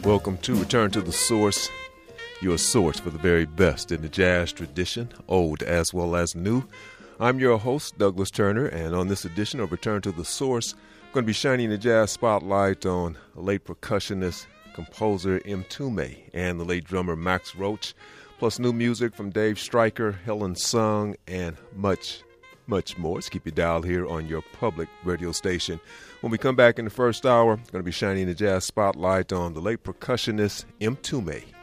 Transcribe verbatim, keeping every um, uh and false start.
Welcome to Return to the Source, your source for the very best in the jazz tradition, old as well as new. I'm your host, Douglas Turner, and on this edition of Return to the Source, I'm going to be shining the jazz spotlight on the late percussionist, composer Mtume and the late drummer Max Roach, plus new music from Dave Stryker, Helen Sung, and much, much more. Let's keep you dialed here on your public radio station. When we come back in the first hour, I'm going to be shining the jazz spotlight on the late percussionist Mtume.